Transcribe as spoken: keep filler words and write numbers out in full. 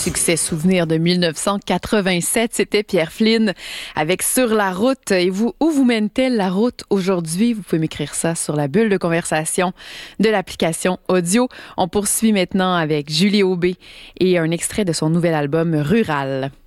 succès souvenir de mille neuf cent quatre-vingt-sept, c'était Pierre Flynn avec Sur la route. Et vous, où vous mène-t-elle la route aujourd'hui? Vous pouvez m'écrire ça sur la bulle de conversation de l'application audio. On poursuit maintenant avec Julie Aubé et un extrait de son nouvel album Rural.